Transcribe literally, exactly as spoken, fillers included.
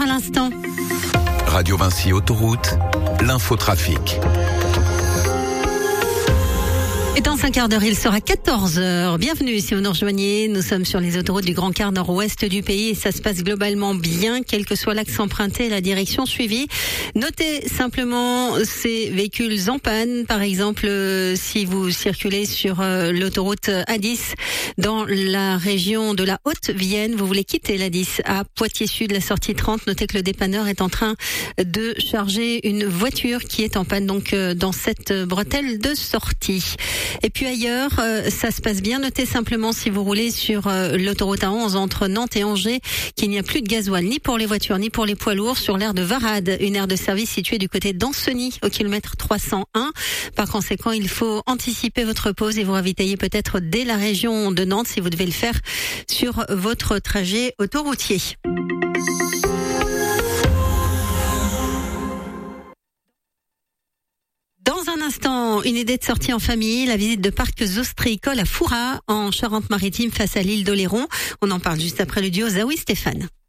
heures à l'instant. Radio Vinci Autoroute, l'infotrafic. Et dans cinq quarts d'heure, il sera quatorze heures. Bienvenue si vous nous rejoignez. Nous sommes sur les autoroutes du Grand Quart nord-ouest du pays et ça se passe globalement bien, quel que soit l'axe emprunté et la direction suivie. Notez simplement ces véhicules en panne. Par exemple, euh, si vous circulez sur euh, l'autoroute A dix dans la région de la Haute-Vienne, vous voulez quitter l'A dix à Poitiers-Sud, la sortie trente. Notez que le dépanneur est en train de charger une voiture qui est en panne donc euh, dans cette bretelle de sortie. Et puis ailleurs, euh, ça se passe bien. Notez simplement si vous roulez sur euh, l'autoroute A onze entre Nantes et Angers qu'il n'y a plus de gasoil ni pour les voitures ni pour les poids lourds sur l'aire de Varade, une aire de service située du côté d'Ancenis au kilomètre trois cent un. Par conséquent, il faut anticiper votre pause et vous ravitailler peut-être dès la région de Nantes si vous devez le faire sur votre trajet autoroutier. Dans un instant, une idée de sortie en famille, la visite de parc zostricole à Fouras, en Charente-Maritime, face à l'île d'Oléron. On en parle juste après le duo Zawi Stéphane.